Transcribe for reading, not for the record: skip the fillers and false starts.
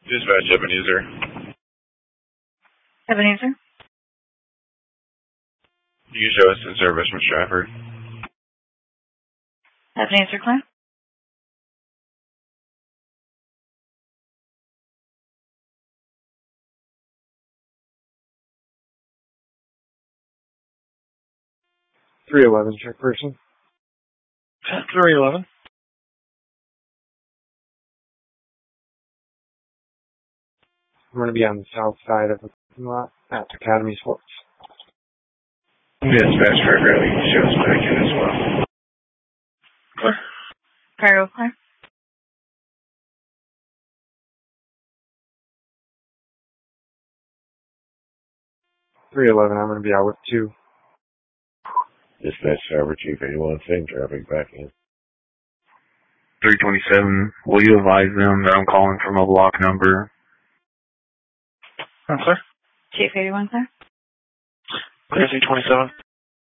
Dispatch Ebenezer. Ebenezer? You can show us in service from Stratford. Ebenezer Claire? .311 check person. 311. I'm going to be on the south side of the parking lot at Academy Sports. Dispatch Frederick, you can show us back in as well. Claire? Cargo Claire? .311, I'm going to be out with 2. Dispatch Server Chief 81, same traffic back in. 327, will you advise them that I'm calling from a block number? I'm Claire. Chief 81 Claire? Claire 327.